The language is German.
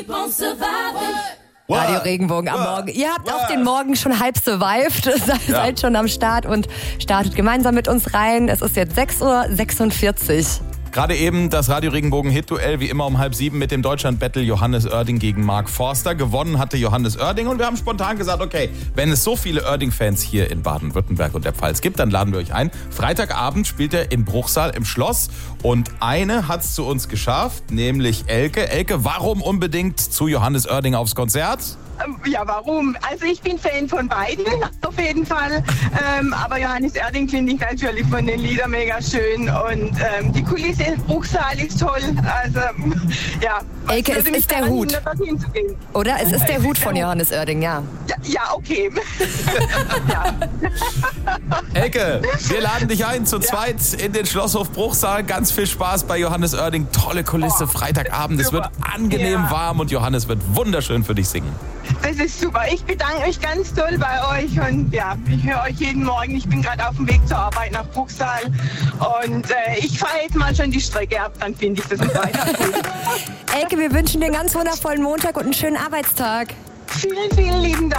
Radio Regenbogen am Morgen. Ihr habt auch den Morgen schon halb survived, seid schon am Start und startet gemeinsam mit uns rein. Es ist jetzt 6:46 Uhr. Gerade eben das Radio Regenbogen Hit-Duell, wie immer um 6:30 mit dem Deutschland-Battle Johannes Oerding gegen Mark Forster. Gewonnen hatte Johannes Oerding und wir haben spontan gesagt, okay, wenn es so viele Oerding-Fans hier in Baden-Württemberg und der Pfalz gibt, dann laden wir euch ein. Freitagabend spielt er im Bruchsal im Schloss und eine hat es zu uns geschafft, nämlich Elke. Elke, warum unbedingt zu Johannes Oerding aufs Konzert? Ja, warum? Also ich bin Fan von beiden, auf jeden Fall. Aber Johannes Oerding finde ich natürlich von den Liedern mega schön. Und die Kulisse im Bruchsal ist toll. Also, ja. Elke, es ist der Hut. Oder? Es ist der Hut von Johannes Oerding, ja. Ja, okay. Ja. Elke, wir laden dich ein zu zweit in den Schlosshof Bruchsal. Ganz viel Spaß bei Johannes Oerding. Tolle Kulisse, Freitagabend. Es wird angenehm warm und Johannes wird wunderschön für dich singen. Das ist super. Ich bedanke mich ganz toll bei euch und ja, ich höre euch jeden Morgen. Ich bin gerade auf dem Weg zur Arbeit nach Bruchsal und ich fahre jetzt mal schon die Strecke ab, dann finde ich das nicht weiter cool. Elke, wir wünschen dir einen ganz wundervollen Montag und einen schönen Arbeitstag. Vielen, vielen lieben Dank.